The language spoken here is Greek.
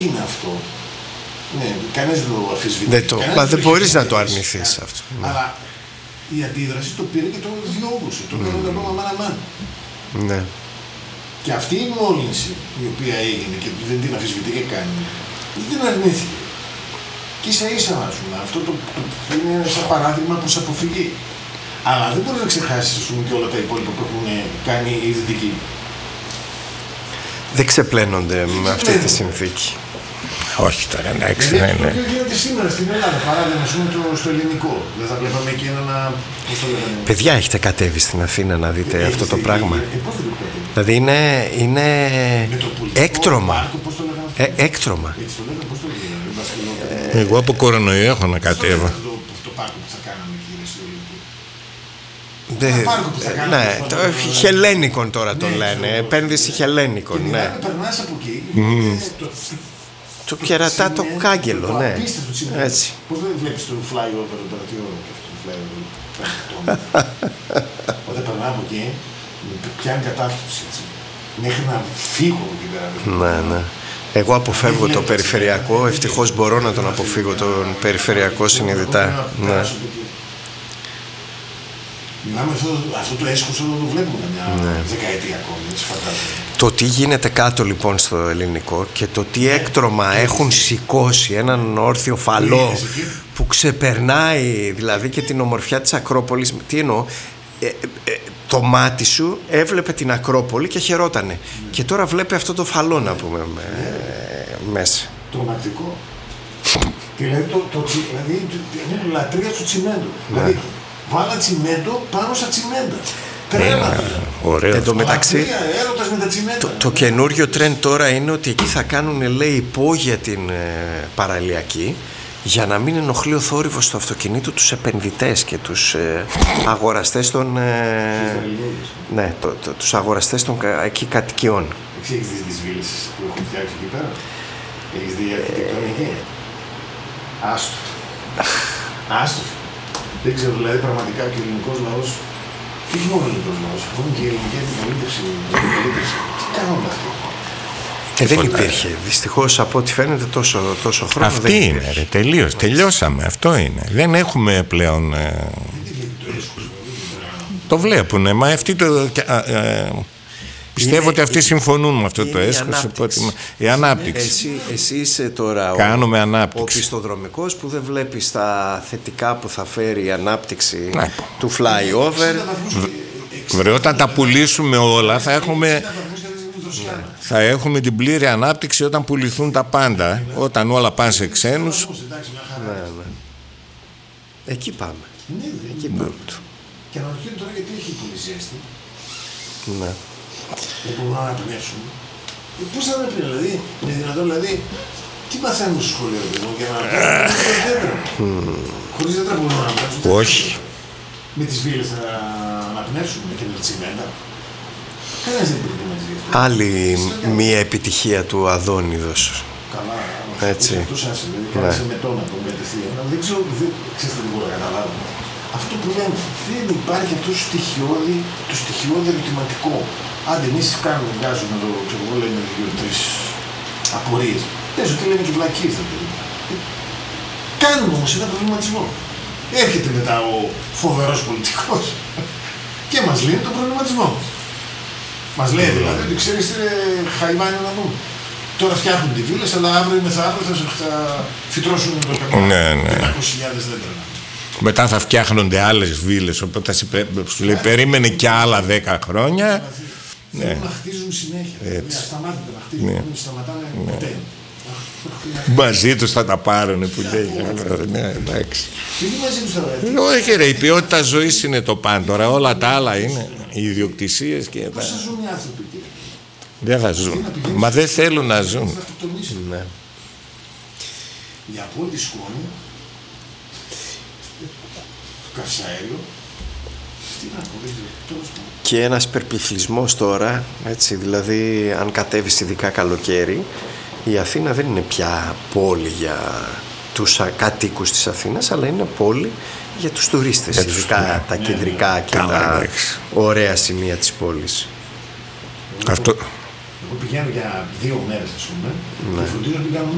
είναι αυτό. Ναι, κανείς δεν το αφισβητεί. Μα δεν μπορείς να το αρνηθείς αυτό. Αλλά η αντίδραση το πήρε και το διόγκωσε. Το πήρε το πράγμα μάνα. Ναι. Και αυτή η μόλυνση η οποία έγινε και δεν την αφισβητεί και κάνει, δεν την αρνήθηκε. Και ίσα ίσα, ας πούμε, αυτό είναι σαν παράδειγμα προς αποφυγή. Αλλά δεν μπορείς να ξεχάσεις, ας πούμε, και όλα τα υπόλοιπα που έχουν κάνει οι Δυτικοί. Δεν ξεπλένονται με αυτή τη συνθήκη. Όχι τώρα, εντάξει, ναι. Αυτό γίνεται σήμερα στην Ελλάδα, παράδειγμα, ας πούμε, στο ελληνικό. Δεν θα βλέπαμε εκεί ένα. Παιδιά, έχετε κατέβει στην Αθήνα να δείτε αυτό το πράγμα? Πώς δεν το κατέβει? Δηλαδή είναι έκτρωμα. Έκτρωμα. Εγώ από κορονοϊό έχω να κατέβω. Το πάρκο που θα κάναμε εκεί στο ελληνικό. Ναι, το Χελένικον τώρα το λένε. Επένδυση Χελένικον, ναι. Περνάς από εκεί. Το κερατά το κάγκελο, ναι. Έτσι. Πώς δεν βλέπεις το flyover τώρα, τι ώρα και αυτό το flyover. Όταν περνάω από εκεί, πιάνει κατάφυση, έτσι. Μέχρι να φύγω εκεί πέρα. Ναι, ναι. Εγώ αποφεύγω το περιφερειακό, ευτυχώς μπορώ να τον αποφύγω τον περιφερειακό συνειδητά. Ναι. Μιλάμε αυτό το έσχος όλο το βλέπουμε μια δεκαετία ακόμη, έτσι φαντάζομαι. Το τι γίνεται κάτω λοιπόν στο ελληνικό και το τι έκτρωμα έχουν σηκώσει έναν όρθιο φαλό που ξεπερνάει δηλαδή και την ομορφιά της Ακρόπολης. Τι εννοώ, το μάτι σου έβλεπε την Ακρόπολη και χαιρότανε. Και τώρα βλέπει αυτό το φαλό, να πούμε, μέσα. Τρομακτικό. Δηλαδή είναι λατρεία στο τσιμέντο. Δηλαδή βάλα τσιμέντο πάνω στα τσιμέντα. Ωραίο. Εν τω μεταξύ, το καινούριο τρέντ τώρα είναι ότι εκεί θα κάνουν, λέει, υπόγεια την παραλιακή, για να μην ενοχλεί ο θόρυβος του αυτοκινήτου τους επενδυτές και τους αγοραστές των τους αγοραστές των εκεί κατοικιών. Έχεις δει τις βίλες που έχουν φτιάξει εκεί πέρα? Έχεις δει η αρχιτεκτονική? Άστο. Δεν ξέρω, δηλαδή πραγματικά και ο ελληνικός λαός, και όχι μόνο ο ελληνικός λαός, ακόμη και η ελληνική αντιπολίτευση. Τι κάνουν αυτοί? Δεν υπήρχε. Δυστυχώς, από ό,τι φαίνεται, τόσο χρόνο. Αυτή δεν είναι, ρε, τελείως. Τελειώσαμε. Αυτό είναι. Δεν έχουμε πλέον. Το βλέπουνε. Μα αυτοί πιστεύω ότι αυτοί συμφωνούν με αυτό το έσχος. Η ανάπτυξη. Εσύ είσαι τώρα ο πιστοδρομικός που δεν βλέπεις τα θετικά που θα φέρει η ανάπτυξη του flyover. Βρε, όταν τα πουλήσουμε όλα θα έχουμε την πλήρη ανάπτυξη όταν πουληθούν τα πάντα. Όταν όλα πάνε σε ξένους. Εκεί πάμε. Εκεί πάμε. Και αναρωτιέμαι τώρα γιατί έχει πολύ ζέστη. Ναι. Δεν μπορούμε να αναπνεύσουμε. Πώς θα αναπνεύσουμε, δηλαδή, είναι δυνατόν, δηλαδή, τι μαθαίνουμε στο σχολείο, για να αναπνεύσουμε. Χωρίς δέντρα μπορούμε να αναπνεύσουμε. Όχι. Με τις βίλες θα αναπνεύσουμε και με τα τσιμέντα. Κανένας δεν προετοιμάζει γι' αυτό. Άλλη μία επιτυχία του Αδόνιδος. Καλά, έτσι. Αυτός άσε, δηλαδή, κάνεις μετώνα από μετευθείαν. Δεν ξέρω, ξέρετε τι μπορώ να καταλάβω. Αυτό που λέμε, δεν υπάρχει αυτό το στοιχειώδη ερωτηματικό. Άντε, εμείς κάνουμε, βγάζουμε εδώ, ξέρω εγώ, λέμε δύο-τρεις απορίες. Πες ότι λέμε και βλακίες, δηλαδή. Κάνουμε όμως ένα προβληματισμό. Έρχεται μετά ο φοβερός πολιτικός και μας λύνει τον προβληματισμό. Μας λέει δηλαδή ότι ξέρεις τι χαϊμάνι να δούμε. Τώρα φτιάχνουν τη βίλες, αλλά αύριο ή μεθαύριο θα φυτρώσουν το 500.000 δέντρα. Μετά θα φτιάχνονται άλλες βίλες, οπότε σου λέει περίμενε και άλλα 10 χρόνια. Θέλουν να χτίζουν συνέχεια. Ασταμάτητα να χτίζουν, δεν σταματάνε ποτέ. Μαζί τους θα τα πάρουνε που λέει. Ναι, εντάξει. Όχι ρε, η ποιότητα ζωής είναι το πάντορα. Όλα τα άλλα είναι οι ιδιοκτησίες και πώς θα ζουν οι άνθρωποι, κύριε? Δεν θα ζουν. Μα δεν θέλουν να ζουν. Η απόλυτη σκόνη, το καυσαέριο, και ένας περπυθλισμός τώρα, έτσι, δηλαδή αν κατέβεις ειδικά καλοκαίρι, η Αθήνα δεν είναι πια πόλη για τους κατοίκους της Αθήνας, αλλά είναι πόλη για τους τουρίστες, ειδικά τα κεντρικά και τα ωραία σημεία της πόλης. Εγώ πηγαίνω για 2 μέρες, ας πούμε, και φροντίζω να μην κάνω